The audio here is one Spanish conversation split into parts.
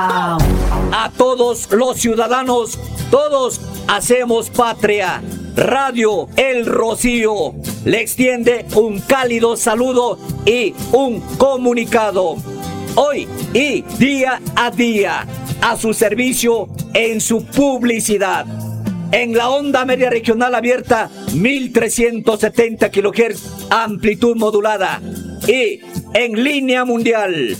A todos los ciudadanos, todos hacemos patria. Radio El Rocío le extiende un cálido saludo y un comunicado. Hoy y día a día, a su servicio en su publicidad. En la onda media regional abierta, 1370 kHz, amplitud modulada. Y en línea mundial,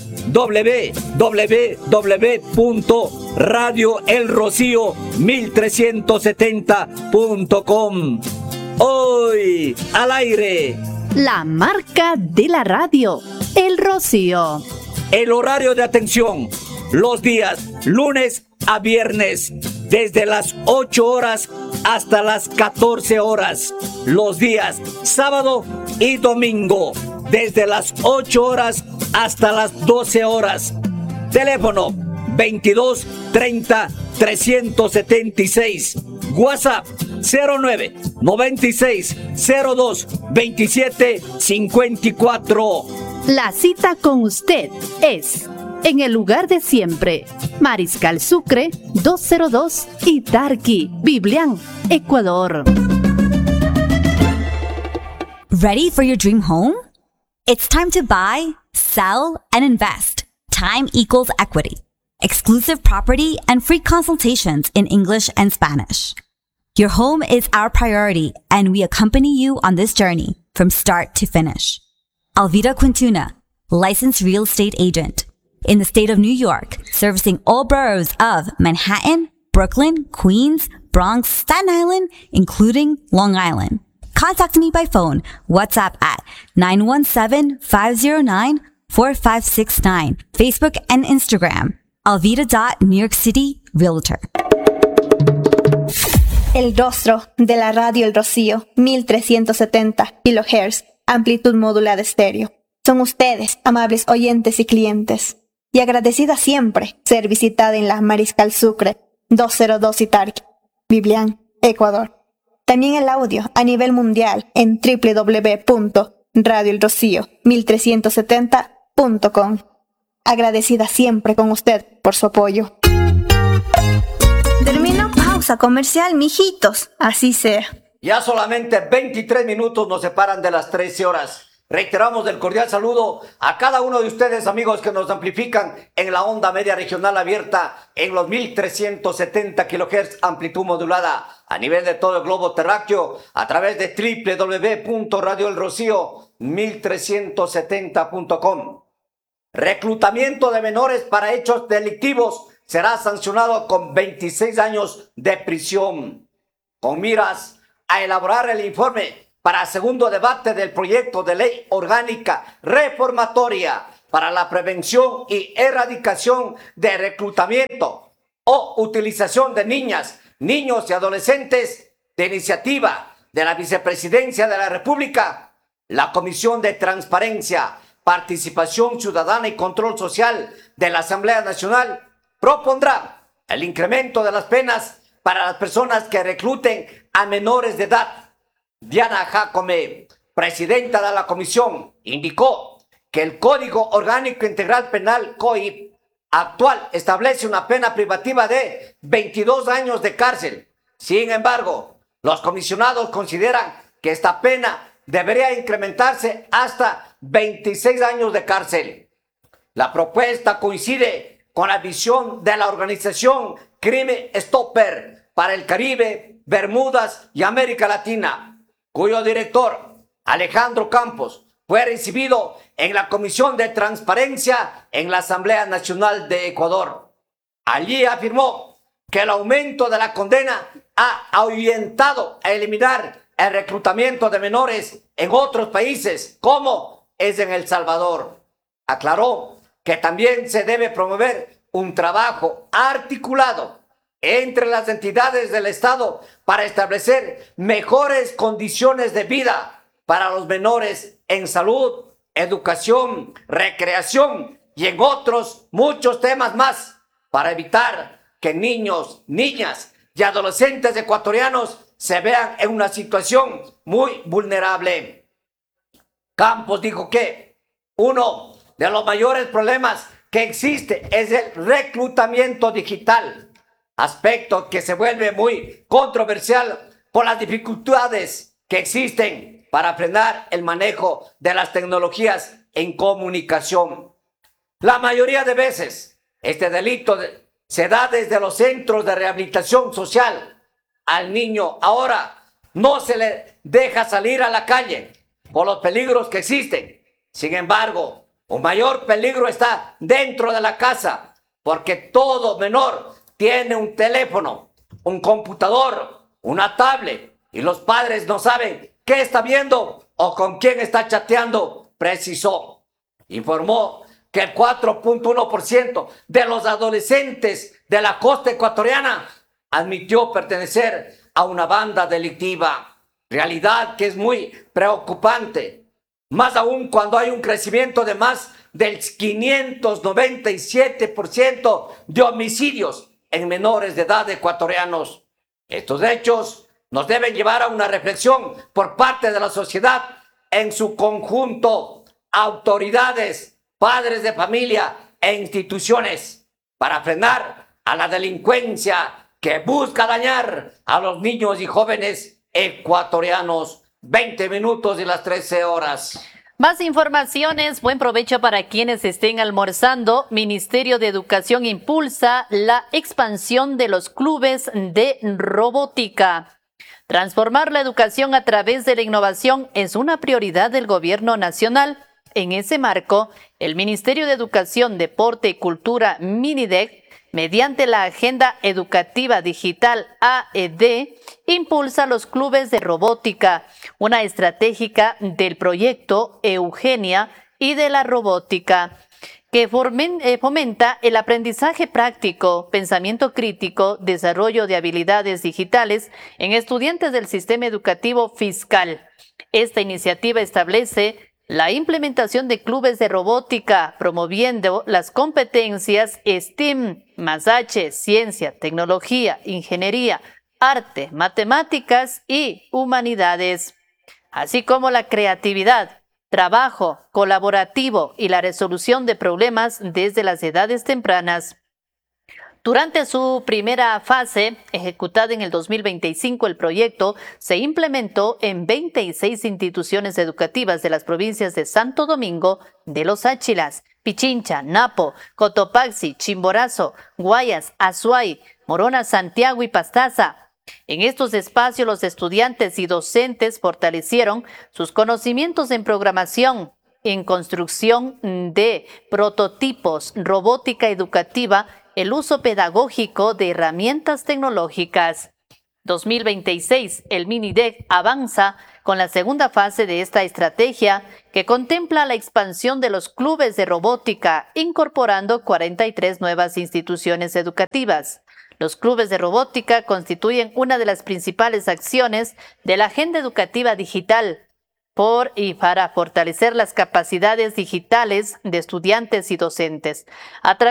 www.radioelrocío1370.com. Hoy al aire, la marca de la radio, El Rocío. El horario de atención, los días lunes a viernes, desde las 8 horas hasta las 14 horas. Los días sábado y domingo, desde las 8 horas hasta las 12 horas. Teléfono 22 30 376. WhatsApp 09 96 02 27 54. La cita con usted es en el lugar de siempre, Mariscal Sucre 202 y Tarqui, Biblián, Ecuador. Ready for your dream home? It's time to buy, sell, and invest. Time equals equity. Exclusive property and free consultations in English and Spanish. Your home is our priority, and we accompany you on this journey from start to finish. Alvida Quintuna, licensed real estate agent. In the state of New York, servicing all boroughs of Manhattan, Brooklyn, Queens, Bronx, Staten Island, including Long Island. Contact me by phone, WhatsApp at 917-509-4569, Facebook and Instagram, alvida.NewYorkCityRealtor. El rostro de la radio El Rocío, 1370 kHz, amplitud modulada estéreo. Son ustedes, amables oyentes y clientes. Y agradecida siempre ser visitada en la Mariscal Sucre 202 y Tarqui, Biblián, Ecuador. También el audio a nivel mundial en www.radioelrocío1370.com. Agradecida siempre con usted por su apoyo. Termino pausa comercial, mijitos, así sea. Ya solamente 23 minutos nos separan de las 13 horas. Reiteramos el cordial saludo a cada uno de ustedes, amigos, que nos amplifican en la onda media regional abierta en los 1370 kHz, amplitud modulada a nivel de todo el globo terráqueo a través de www.radioelrocío1370.com. Reclutamiento de menores para hechos delictivos será sancionado con 26 años de prisión. Con miras a elaborar el informe para segundo debate del proyecto de ley orgánica reformatoria para la prevención y erradicación de reclutamiento o utilización de niñas, niños y adolescentes, de iniciativa de la Vicepresidencia de la República, la Comisión de Transparencia, Participación Ciudadana y Control Social de la Asamblea Nacional propondrá el incremento de las penas para las personas que recluten a menores de edad. Diana Jacome, presidenta de la comisión, indicó que el Código Orgánico Integral Penal COIP actual establece una pena privativa de 22 años de cárcel. Sin embargo, los comisionados consideran que esta pena debería incrementarse hasta 26 años de cárcel. La propuesta coincide con la visión de la organización Crime Stopper para el Caribe, Bermudas y América Latina, cuyo director, Alejandro Campos, fue recibido en la Comisión de Transparencia en la Asamblea Nacional de Ecuador. Allí afirmó que el aumento de la condena ha ahuyentado a eliminar el reclutamiento de menores en otros países, como es en El Salvador. Aclaró que también se debe promover un trabajo articulado entre las entidades del Estado para establecer mejores condiciones de vida para los menores en salud, educación, recreación y en otros muchos temas más, para evitar que niños, niñas y adolescentes ecuatorianos se vean en una situación muy vulnerable. Campos dijo que uno de los mayores problemas que existe es el reclutamiento digital, aspecto que se vuelve muy controversial por las dificultades que existen para frenar el manejo de las tecnologías en comunicación. La mayoría de veces, este delito se da desde los centros de rehabilitación social. Al niño ahora no se le deja salir a la calle por los peligros que existen. Sin embargo, un mayor peligro está dentro de la casa, porque todo menor tiene un teléfono, un computador, una tablet, y los padres no saben qué está viendo o con quién está chateando, precisó. Informó que el 4.1% de los adolescentes de la costa ecuatoriana admitió pertenecer a una banda delictiva, realidad que es muy preocupante, más aún cuando hay un crecimiento de más del 597% de homicidios en menores de edad ecuatorianos. Estos hechos nos deben llevar a una reflexión por parte de la sociedad en su conjunto, autoridades, padres de familia e instituciones, para frenar a la delincuencia que busca dañar a los niños y jóvenes ecuatorianos. 20 minutos y las 13 horas. Más informaciones, buen provecho para quienes estén almorzando. Ministerio de Educación impulsa la expansión de los clubes de robótica. Transformar la educación a través de la innovación es una prioridad del gobierno nacional. En ese marco, el Ministerio de Educación, Deporte y Cultura, MINIDEC, mediante la Agenda Educativa Digital AED, impulsa los clubes de robótica, una estratégica del proyecto Eugenia y de la robótica, que fomenta el aprendizaje práctico, pensamiento crítico, desarrollo de habilidades digitales en estudiantes del sistema educativo fiscal. Esta iniciativa establece la implementación de clubes de robótica, promoviendo las competencias STEAM, más H, ciencia, tecnología, ingeniería, arte, matemáticas y humanidades, así como la creatividad, trabajo colaborativo y la resolución de problemas desde las edades tempranas. Durante su primera fase, ejecutada en el 2025, el proyecto se implementó en 26 instituciones educativas de las provincias de Santo Domingo, de Los Áchilas, Pichincha, Napo, Cotopaxi, Chimborazo, Guayas, Azuay, Morona, Santiago y Pastaza. En estos espacios, los estudiantes y docentes fortalecieron sus conocimientos en programación, en construcción de prototipos, robótica educativa, el uso pedagógico de herramientas tecnológicas. 2026, el MINIDEC avanza con la segunda fase de esta estrategia, que contempla la expansión de los clubes de robótica, incorporando 43 nuevas instituciones educativas. Los clubes de robótica constituyen una de las principales acciones de la Agenda Educativa Digital por y para fortalecer las capacidades digitales de estudiantes y docentes. A través